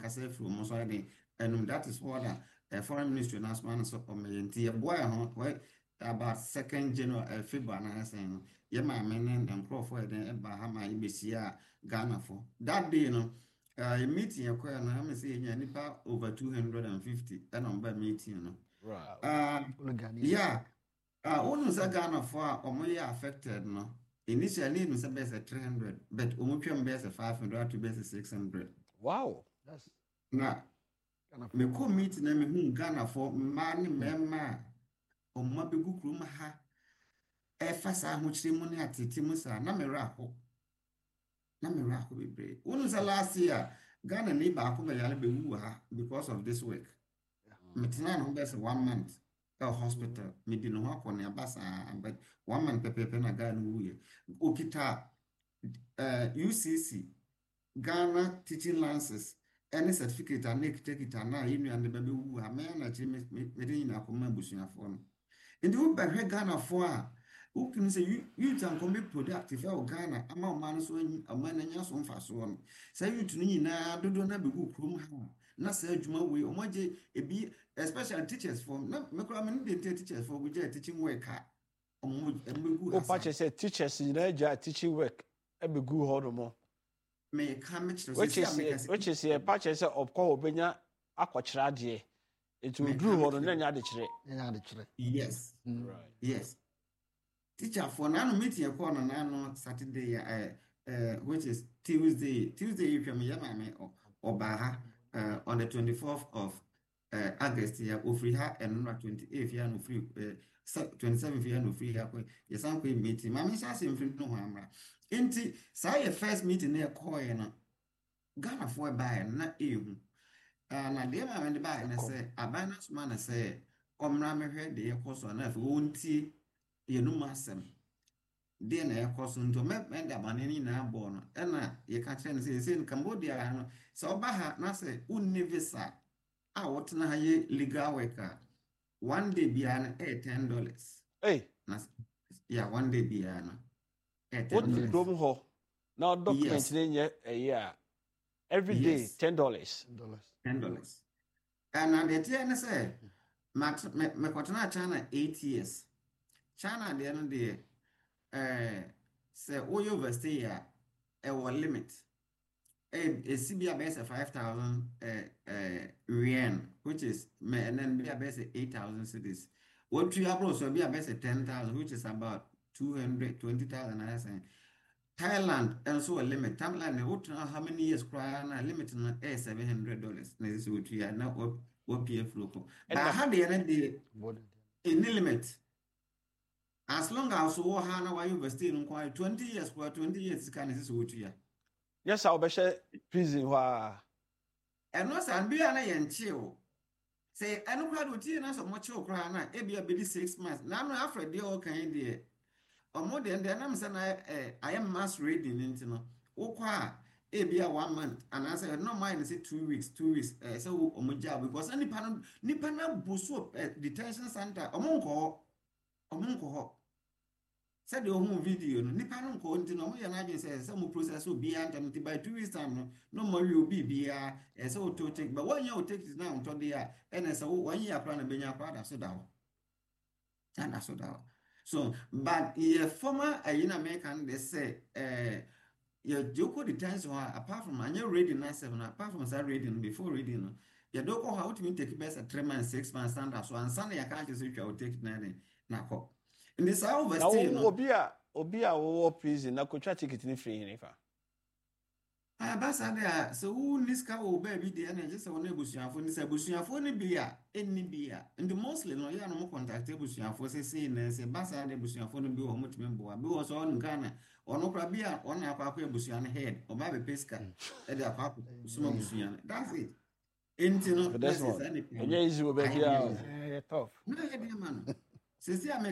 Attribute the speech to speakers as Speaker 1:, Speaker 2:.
Speaker 1: kasa from mo so and that is what foreign ministry announcement so community boy about 2nd January February na saying ye ma men and crofo den ba ha ma ibesia Ghana for that day no a meeting yakwa no am say nya nipa over 250 and on ba meeting no
Speaker 2: right
Speaker 1: yeah onu sa Ghana for omo ye affected no initially no say best 300 but omo twem best 500 to best 600
Speaker 2: wow
Speaker 3: That's
Speaker 1: na me ko meeting na me hu Ghana for man mema omo begu kurum ha efa sa ahokyere mu ne atete mu sa na mera ho bebre onu sa last year Ghana ni ba ko be yale be wu ha because of this work metena no best 1 month hospital me di no akọ ne abasa but 1 month pepepe na Ghana wu ye okita UCC Ghana teaching license any certificate and nekita na yinu and be wu ha me na chi me dey na akoma busuafo no ndi wo ba hwe Ghana fo a who can say you can be productive for Ghana ama man so amana nya so mfa so no say you tunu nyina dodo na be go krom ha na say adwuma we omoje ebi especially teachers for na mekura me dey teachers for go teaching work ha omogu
Speaker 2: ha patch say teachers na ja teaching work e be go hold mo
Speaker 1: me ka me chiro
Speaker 2: which is here patch say opko obenya akokyera de it will do hold na nya de kire
Speaker 1: yes
Speaker 2: right
Speaker 1: yes teacher for now meeting a corner now Saturday which is Tuesday if you me obaha on the 24th of August ya ofri ha and 28th ya no free 27th ya no free ya yes am ko meeting ma me sha se mfiri no amra enti say first meeting na call na Ghana for buy na ehu na de ma me buy na say abana suma na say omra me hwe de ekoso na fe wonti yenum asem de na ekoso nto me da banani na abo no e na ye ka kire ne say Cambodia no so oba ha na say unni visa a wotna ha ye legal worker 1 day bia na $10
Speaker 2: hey
Speaker 1: na yeah 1 day bia na
Speaker 2: what the dom ho now document ne nye every day $10
Speaker 1: and the tia na say me kotena China 8 years China de no de say oyo overstay ya limit CBA base 5,000 yuan which is and then be base 8,000 cedis what you abroad so be base 10,000 which is about 220,000 I say Thailand also a limit Thailand how many years prior na limit na $700 na this what we are now what PF local but how the end in limit as long as you have na why university no 20 years for 20 years can this what we are
Speaker 2: yes I be share prison wa
Speaker 1: and no san bia na ye nche say eno kwa do tie na so mo che okra na e bia be 6 months na no afre de o kan de omo de na am say na I am mass reading into no ukwa e bia 1 month and I say no mind say 2 weeks say omo job because nipa na boso detention center omo nko said the home video no nipa no nko nti no mo ye na adwen say mo process obi antam ti by 2 weeks time no mo we obi bia say o to take but when you take it now to there and say 1 year plan na benya kwa da so da so but the former in American they say your joko detention apart from anya reading na 7 apart from that reading before reading no your doko how to take best 3 months 6 months standard so and sana ya can't say you take na ko in this overstay no
Speaker 2: obi a wo prison na ko twa ticket ni free ni fa
Speaker 1: basa there so who niska wo ba bi de na je se wona ebusuafo ni se ebusuafo ni bia enni bia and mostly no ya no mo contact ebusuafo se na se basa de ebusuafo no bi wo mutime mboa bi wo so on Ghana ono kra bia ona akwa ebusua no head o ba be peska e de akwa suma busua that's it enti no
Speaker 2: that's any easy we be here
Speaker 3: tough
Speaker 1: no e de man se